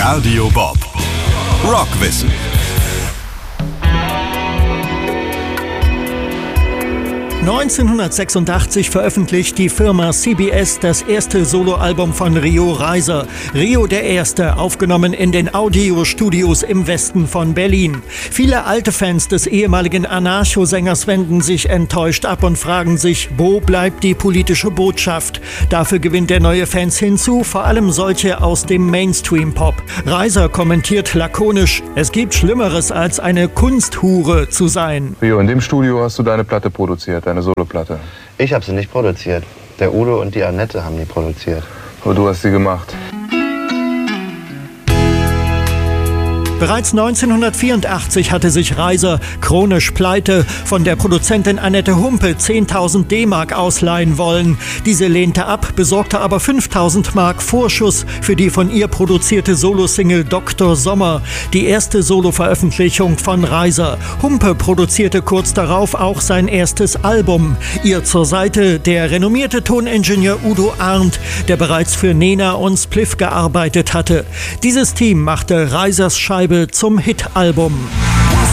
Radio Bob. Rockwissen. (1986) veröffentlicht die Firma CBS das erste Soloalbum von Rio Reiser. Rio der Erste, aufgenommen in den Audiostudios im Westen von Berlin. Viele alte Fans des ehemaligen Anarcho-Sängers wenden sich enttäuscht ab und fragen sich, wo bleibt die politische Botschaft? Dafür gewinnt er neue Fans hinzu, vor allem solche aus dem Mainstream-Pop. Reiser kommentiert lakonisch, es gibt Schlimmeres als eine Kunsthure zu sein. Rio, in dem Studio hast du deine Platte produziert, eine Soloplatte. Ich habe sie nicht produziert. Der Udo und die Annette haben die produziert. Aber du hast sie gemacht. Bereits 1984 hatte sich Reiser, chronisch pleite, von der Produzentin Annette Humpe 10.000 D-Mark ausleihen wollen. Diese lehnte ab, besorgte aber 5.000 Mark Vorschuss für die von ihr produzierte Solosingle Dr. Sommer, die erste Solo-Veröffentlichung von Reiser. Humpe produzierte kurz darauf auch sein erstes Album. Ihr zur Seite der renommierte Toningenieur Udo Arndt, der bereits für Nena und Spliff gearbeitet hatte. Dieses Team machte Reisers Scheibe zum Hit-Album.